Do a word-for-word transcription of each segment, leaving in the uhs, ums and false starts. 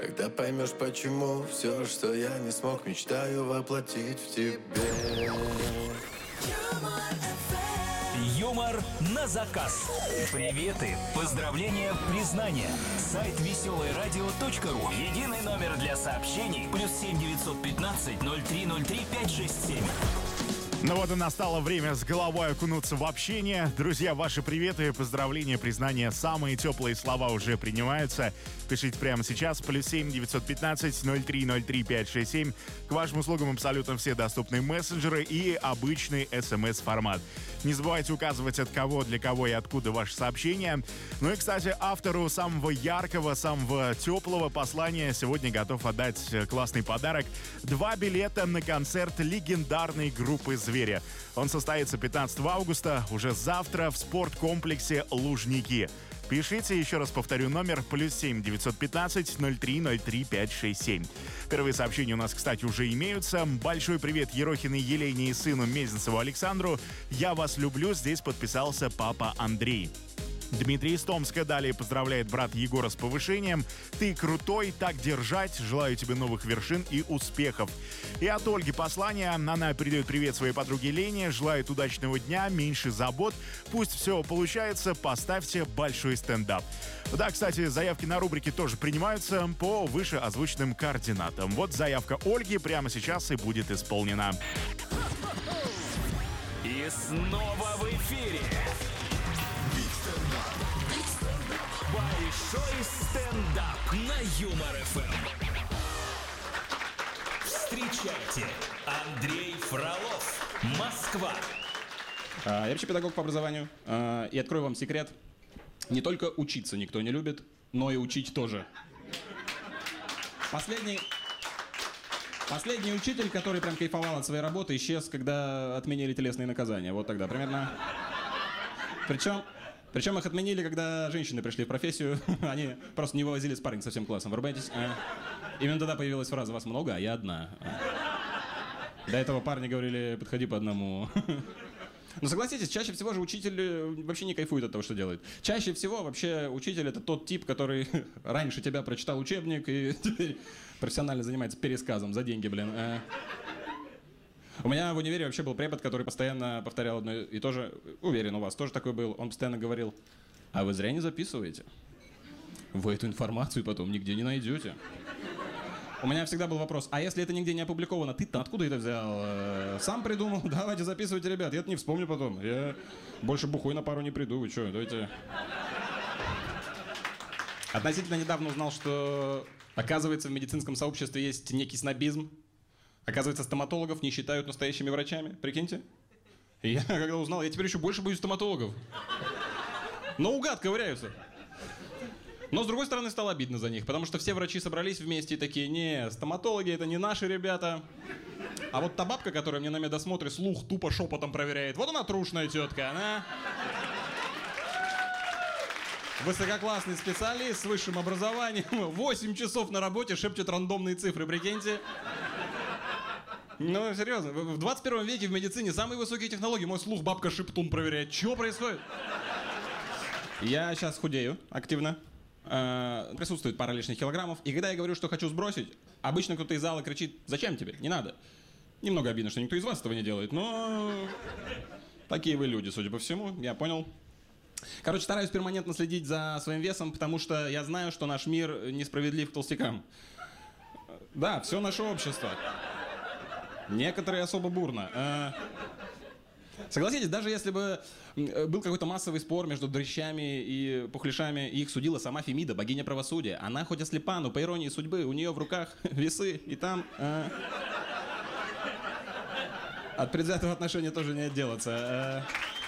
Когда поймешь, почему все, что я не смог, мечтаю воплотить в тебе. Юмор на заказ. Приветы, поздравления, признания. Сайт веселое радио точка ру. Единый номер для сообщений. Плюс семь девятьсот пятнадцать ноль три ноль три пять шесть семь. Ну вот и настало время с головой окунуться в общение. Друзья, ваши приветы, поздравления, признания, самые теплые слова уже принимаются. Пишите прямо сейчас, плюс семь девятьсот пятнадцать ноль три ноль три пять шесть семь. К вашим услугам абсолютно все доступные мессенджеры и обычный смс-формат. Не забывайте указывать, от кого, для кого и откуда ваше сообщение. Ну и, кстати, автору самого яркого, самого теплого послания сегодня готов отдать классный подарок. Два билета на концерт легендарной группы «Звери». Он состоится пятнадцатого августа, уже завтра в спорткомплексе «Лужники». Пишите, еще раз повторю, номер плюс семь девятьсот пятнадцать ноль три ноль три пять шесть семь. Первые сообщения у нас, кстати, уже имеются. Большой привет Ерохиной Елене и сыну Мезенцеву Александру. Я вас люблю. Здесь подписался папа Андрей. Дмитрий из Томска далее поздравляет брат Егора с повышением. Ты крутой, так держать. Желаю тебе новых вершин и успехов. И от Ольги послание. Она передает привет своей подруге Лене. Желает удачного дня, меньше забот. Пусть все получается. Поставьте большой стендап. Да, кстати, заявки на рубрики тоже принимаются по вышеозвученным координатам. Вот заявка Ольги прямо сейчас и будет исполнена. И снова в эфире большой стендап на Юмор эф эм. Встречайте, Андрей Фролов, Москва. Я вообще педагог по образованию. И открою вам секрет. Не только учиться никто не любит, но и учить тоже. Последний... Последний учитель, который прям кайфовал от своей работы, исчез, когда отменили телесные наказания. Вот тогда примерно. Причем... Причем их отменили, когда женщины пришли в профессию. Они просто не вывозили спарринг со всем классом. Врубаетесь? А? Именно тогда появилась фраза «Вас много, а я одна». А. До этого парни говорили «Подходи по одному». Но согласитесь, чаще всего же учитель вообще не кайфует от того, что делает. Чаще всего вообще учитель — это тот тип, который раньше тебя прочитал учебник и теперь профессионально занимается пересказом за деньги, блин. А. У меня в универе вообще был препод, который постоянно повторял одно и то же. Уверен, у вас тоже такой был. Он постоянно говорил: а вы зря не записываете. Вы эту информацию потом нигде не найдете. У меня всегда был вопрос: а если это нигде не опубликовано, ты-то откуда это взял? Сам придумал? Давайте записывайте, ребят. Я это не вспомню потом. Я больше бухой на пару не приду. Вы что, давайте... Относительно недавно узнал, что, оказывается, в медицинском сообществе есть некий снобизм. Оказывается, стоматологов не считают настоящими врачами. Прикиньте. И я когда узнал, я теперь еще больше боюсь стоматологов. Наугад ковыряются. Но, с другой стороны, стало обидно за них, потому что все врачи собрались вместе и такие: не, стоматологи — это не наши ребята. А вот та бабка, которая мне на медосмотре слух тупо шепотом проверяет, вот она трушная тетка, она... Высококлассный специалист с высшим образованием, восемь часов на работе шепчет рандомные цифры, прикиньте. Ну, серьезно, в двадцать первом веке в медицине самые высокие технологии. Мой слух бабка шептун проверяет. Чего происходит? Я сейчас худею активно. Э, присутствует пара лишних килограммов. И когда я говорю, что хочу сбросить, обычно кто-то из зала кричит: зачем тебе? Не надо. Немного обидно, что никто из вас этого не делает, но... Такие вы люди, судя по всему, я понял. Короче, стараюсь перманентно следить за своим весом, потому что я знаю, что наш мир несправедлив к толстякам. Да, все наше общество. Некоторые особо бурно. Согласитесь, даже если бы был какой-то массовый спор между дрыщами и пухляшами, и их судила сама Фемида, богиня правосудия, она хоть ослепа, но по иронии судьбы у нее в руках весы, и там... А... От предвзятого отношения тоже не отделаться. А...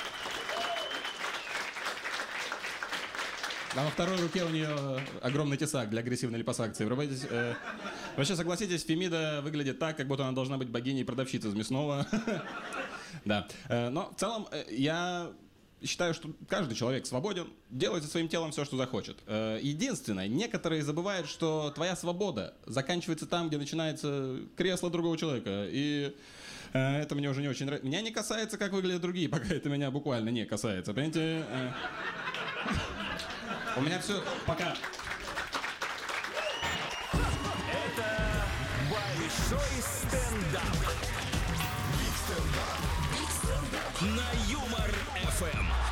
А во второй руке у нее огромный тесак для агрессивной липосакции. Врубаетесь? Э, вообще, согласитесь, Фемида выглядит так, как будто она должна быть богиней-продавщицей из мясного. Да. Но в целом я считаю, что каждый человек свободен делать со своим телом все, что захочет. Единственное, некоторые забывают, что твоя свобода заканчивается там, где начинается кресло другого человека. И это мне уже не очень нравится. Меня не касается, как выглядят другие, пока это меня буквально не касается. Понимаете? У меня все пока... на Юмор эф эм.